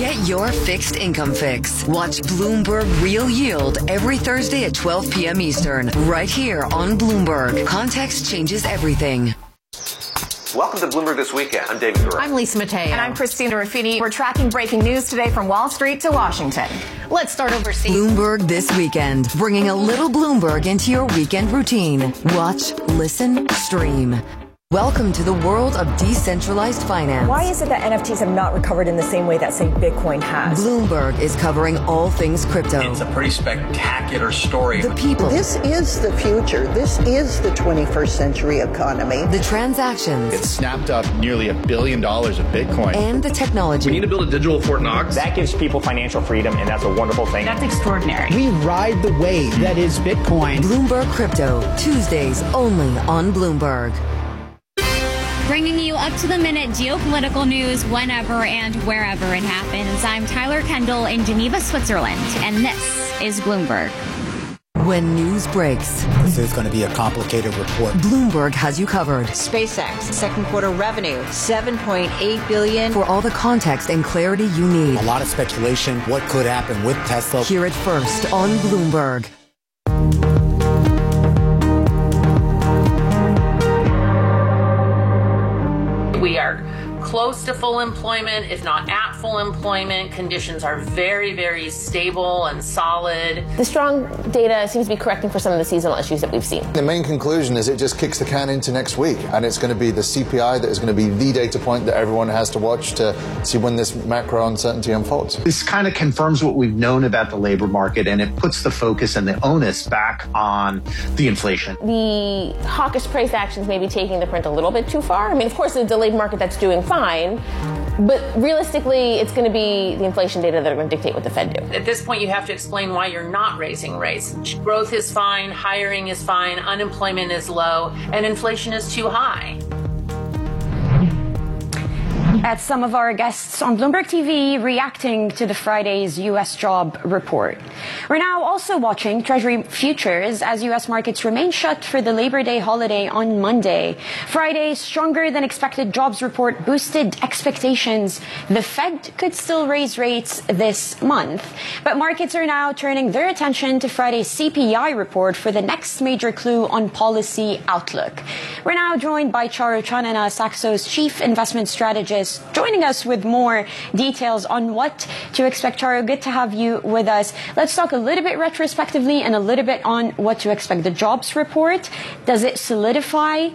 Get your fixed income fix. Watch Bloomberg Real Yield every Thursday at 12 p.m. Eastern, right here on Bloomberg. Context changes everything. Welcome to Bloomberg This Weekend. I'm David Gura. I'm Lisa Mateo. And I'm Christina Ruffini. We're tracking breaking news today from Wall Street to Washington. Let's start overseas. Bloomberg This Weekend, bringing a little Bloomberg into your weekend routine. Watch, listen, stream. Welcome to the world of decentralized finance. Why is it that NFTs have not recovered in the same way that, say, Bitcoin has? Bloomberg is covering all things crypto. It's a pretty spectacular story. The people. This is the future. This is the 21st century economy. The transactions. It snapped up nearly $1 billion of Bitcoin. And the technology. We need to build a digital Fort Knox. That gives people financial freedom, and that's a wonderful thing. That's extraordinary. We ride the wave that is Bitcoin. Bloomberg Crypto, Tuesdays only on Bloomberg. Bringing you up-to-the-minute geopolitical news whenever and wherever it happens. I'm Tyler Kendall in Geneva, Switzerland, and this is Bloomberg. When news breaks, this is going to be a complicated report. Bloomberg has you covered. SpaceX, second quarter revenue, $7.8 billion. For all the context and clarity you need. A lot of speculation, what could happen with Tesla. Hear it first on Bloomberg. We are close to full employment, if not at full employment. Conditions are very, very stable and solid. The strong data seems to be correcting for some of the seasonal issues that we've seen. The main conclusion is it just kicks the can into next week, and it's going to be the CPI that is going to be the data point that everyone has to watch to see when this macro uncertainty unfolds. This kind of confirms what we've known about the labor market, and it puts the focus and the onus back on the inflation. The hawkish price actions may be taking the print a little bit too far. I mean, of course, it's the labor market that's doing fine, but realistically, it's going to be the inflation data that are going to dictate what the Fed do. At this point, you have to explain why you're not raising rates. Growth is fine, hiring is fine, unemployment is low, and inflation is too high. At some of our guests on Bloomberg TV reacting to the Friday's U.S. job report. We're now also watching Treasury futures as U.S. markets remain shut for the Labor Day holiday on Monday. Friday's stronger than expected jobs report boosted expectations. The Fed could still raise rates this month, but markets are now turning their attention to Friday's CPI report for the next major clue on policy outlook. We're now joined by Charu Chanana, Saxo's chief investment strategist, joining us with more details on what to expect. Charu, good to have you with us. Let's talk a little bit retrospectively and a little bit on what to expect. The jobs report, does it solidify